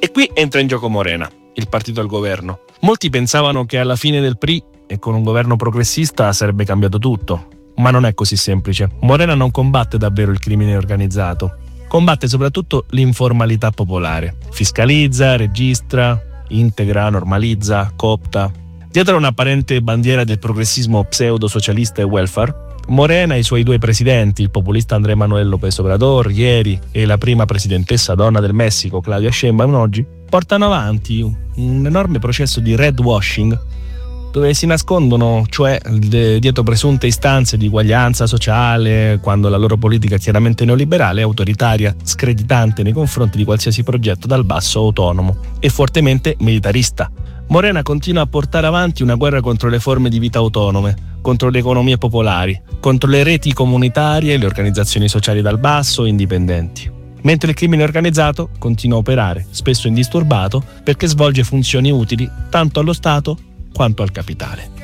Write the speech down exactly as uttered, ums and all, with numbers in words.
E qui entra in gioco Morena, il partito al governo. Molti pensavano che alla fine del P R I e con un governo progressista sarebbe cambiato tutto, ma non è così semplice. Morena non combatte davvero il crimine organizzato, combatte soprattutto l'informalità popolare. Fiscalizza, registra, integra, normalizza, coopta. Dietro un'apparente bandiera del progressismo pseudo-socialista e welfare, Morena e i suoi due presidenti, il populista Andrés Manuel López Obrador ieri e la prima presidentessa donna del Messico, Claudia Sheinbaum oggi, portano avanti un enorme processo di red washing dove si nascondono, cioè, dietro presunte istanze di uguaglianza sociale, quando la loro politica è chiaramente neoliberale, autoritaria, screditante nei confronti di qualsiasi progetto dal basso autonomo e fortemente militarista. Morena continua a portare avanti una guerra contro le forme di vita autonome, contro le economie popolari, contro le reti comunitarie e le organizzazioni sociali dal basso e indipendenti. Mentre il crimine organizzato continua a operare, spesso indisturbato, perché svolge funzioni utili tanto allo Stato quanto al capitale.